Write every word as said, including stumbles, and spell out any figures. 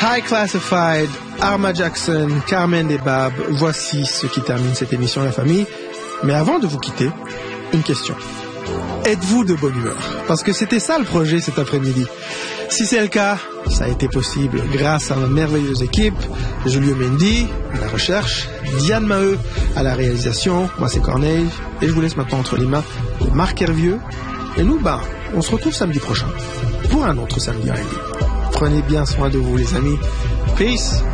High Classified, Arma Jackson, Carmen Debab, voici ce qui termine cette émission La Famille. Mais avant de vous quitter, une question. Êtes-vous de bonne humeur? Parce que c'était ça le projet cet après-midi. Si c'est le cas, ça a été possible grâce à ma merveilleuse équipe, Julio Mendy, à la recherche, Diane Maheu, à la réalisation, moi c'est Corneille, et je vous laisse maintenant entre les mains de Marc Hervieux. Et nous, bah, on se retrouve samedi prochain, pour un autre samedi R and B. Prenez bien soin de vous les amis. Peace!